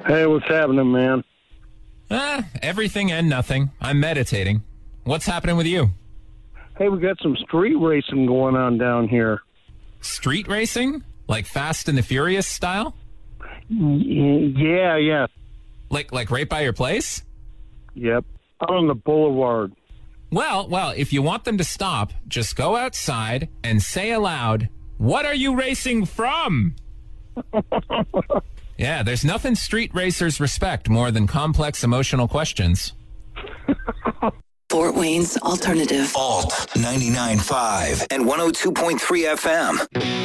Hey, what's happening, man? Everything and nothing. I'm meditating. What's happening with you? Hey, we got some street racing going on down here. Street racing? Like Fast and the Furious style? Yeah. Like right by your place? Yep. Out on the boulevard. Well, if you want them to stop, just go outside and say aloud, "What are you racing from?" Yeah, there's nothing street racers respect more than complex emotional questions. Fort Wayne's Alternative. Alt 99.5 and 102.3 FM.